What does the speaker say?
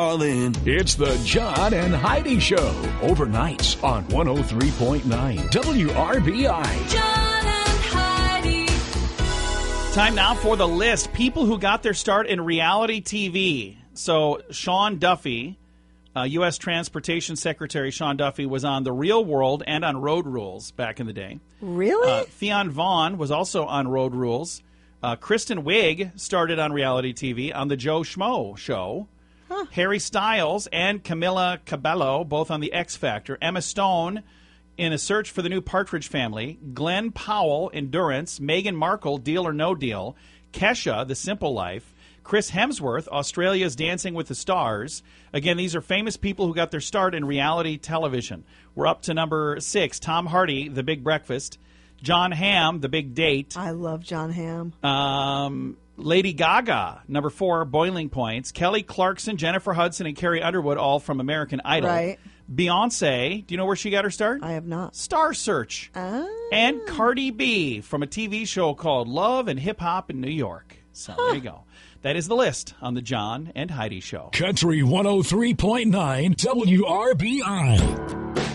All in. It's the John and Heidi Show. Overnights on 103.9 WRBI. John and Heidi. Time now for the list. People who got their start in reality TV. So Sean Duffy, U.S. Transportation Secretary Sean Duffy, was on The Real World and on Road Rules back in the day. Really? Theon Vaughn was also on Road Rules. Kristen Wiig started on reality TV on The Joe Schmo Show. Huh. Harry Styles and Camila Cabello, both on The X Factor. Emma Stone in A Search for the New Partridge Family. Glenn Powell, Endurance. Meghan Markle, Deal or No Deal. Kesha, The Simple Life. Chris Hemsworth, Australia's Dancing with the Stars. Again, these are famous people who got their start in reality television. We're up to number 6. Tom Hardy, The Big Breakfast. John Hamm, The Big Date. I love John Hamm. Lady Gaga, number 4, Boiling Points. Kelly Clarkson, Jennifer Hudson, and Carrie Underwood, all from American Idol. Right. Beyonce, do you know where she got her start? I have not. Star Search. And Cardi B from a TV show called Love and Hip Hop in New York. So there you go. That is the list on the John and Heidi Show. Country 103.9 WRBI.